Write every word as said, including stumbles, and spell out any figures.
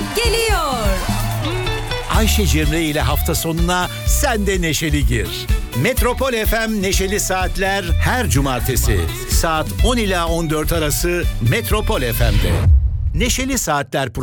geliyor. Ayşe Cemre ile hafta sonuna sen de neşeli gir. Metropol F M Neşeli Saatler her cumartesi saat on ila on dört arası Metropol F M'de. Neşeli Saatler